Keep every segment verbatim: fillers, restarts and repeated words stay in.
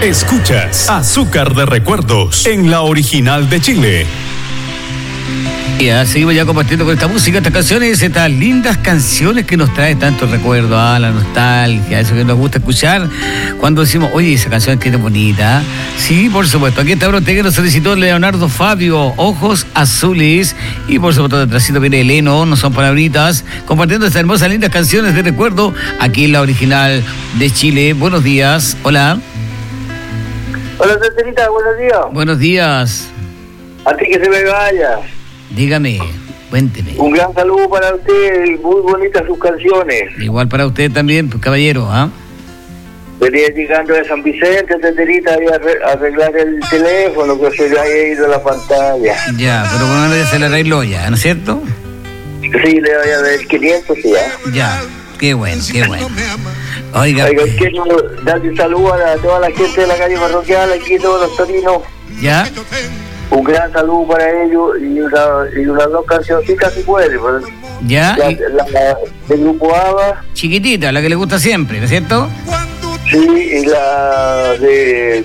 Escuchas Azúcar de Recuerdos en la original de Chile. Ya, seguimos ya compartiendo con esta música, estas canciones, estas lindas canciones que nos trae tanto recuerdo, a la nostalgia, eso que nos gusta escuchar cuando decimos, oye, esa canción que es bonita. Sí, por supuesto, aquí está Brote que nos solicitó Leonardo Fabio, Ojos Azules, y por supuesto detrásito viene Eleno, no son palabritas, compartiendo estas hermosas lindas canciones de recuerdo aquí en la original de Chile. Buenos días, hola. Hola, Ceterita, buenos días. Buenos días. Antes que se me vaya, dígame, cuénteme. un gran saludo para usted y muy bonitas sus canciones. Igual para usted también, pues, caballero, ¿ah? Venía llegando de San Vicente, Ceterita, a arreglar el teléfono que se le haya ido la pantalla. Ya, pero bueno, ya se le arregló ya, ¿no es cierto? Sí, le voy a dar el quinientos ya. Ya, qué bueno, qué bueno. Oiga, Oiga, quiero darle un saludo a toda la gente de la calle parroquial, aquí todos los torinos. ¿ya? Un gran saludo para ellos y, una, y unas dos cancioncitas si puede. Pues. ¿Ya? La, Y- la, la del grupo ABBA, chiquitita, la que le gusta siempre, ¿no es cierto? sí, y la de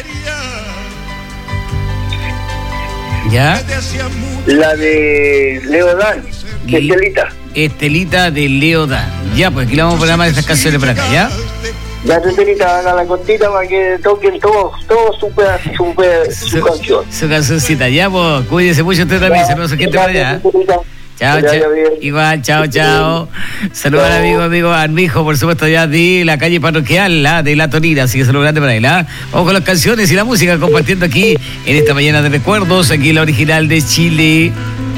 ¿Ya? la de Leo Dan, de Y- Estelita. Estelita de Leo Dan. Ya, pues aquí le vamos a poner más de estas canciones por acá, ¿ya? La Ceterita, haga la cortita para que toquen todos, todos su, peda- su, pe- su canción. Su cancioncita, ya, pues cuídese mucho usted también, saludos a gente por allá. Ceterita. Chao, Que le vaya chao. bien. Igual, chao, chao. Saludos al Chao. amigo, amigo Armijo, por supuesto, ya de la calle parroquial, la de La Tonina, así que saludos grande para él, ¿ah? Vamos con las canciones y la música compartiendo aquí en esta mañana de recuerdos, aquí en la original de Chile.